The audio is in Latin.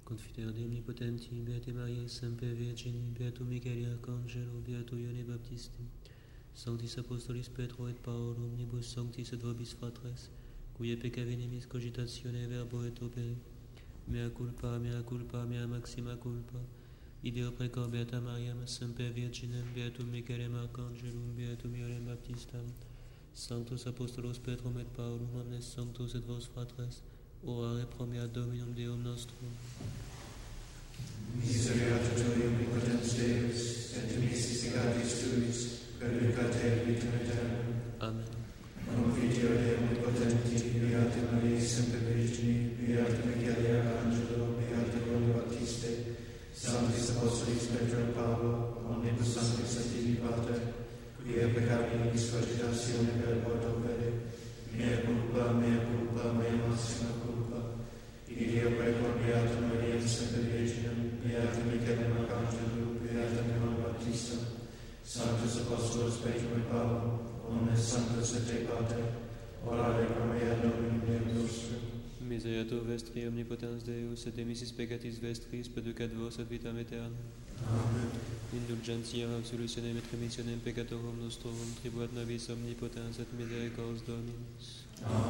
Confiteor Dei Omnipotenti, Beate Mariae, Semper Virgine, Beatum Michaeli Arcangelo, Beato Ioanne Baptiste, Sanctis Apostolis Petro et Paolo, omnibus sanctis et vobis fratres, cuie peccavenimis cogitatione verbo et opere, mea culpa, mea maxima culpa, ideo precor Beata Mariam, Semper Virginem, Beatum Michaelem Arcangelum, Beatum Ioannem Baptistam, Sanctus Apostolos Petrum et Paulum, omnes sanctos et vos fratres, orare pro mea Dominum Deum nostrum. Miserere Tui, omnipotens Deus, et mystificatis Tuis, predicate vitam aeternam. Amen. Confiteor Dei Omnipotenti, Beate Mariae, Semper Virgine, Beate Michaeli Arcangelo, Beate Ioanne Baptiste, Sanctis Apostolis Petro et Paolo, omnibus sanctis activi Pater, quia peccabilis cogitatione verbo et opere, mea culpa, mea maxima culpa, ideo precor Beata Maria, Semper Virginem, Beate Michaelem Arcangelo, Beate Ioanne Baptista, Sanctus Apostolos Petro et Paolo, omnes sanctos et te Pater, orare pro mea Dominum Deum nostrum. Misereatur vestri omnipotens Deus, et emissis peccatis vestris, perducat vos ad vitam aeternam. Amen. Indulgentiam, absolutionem et remissionem peccatorum nostrorum, tribuat nobis omnipotens et misericors Dominus. Amen.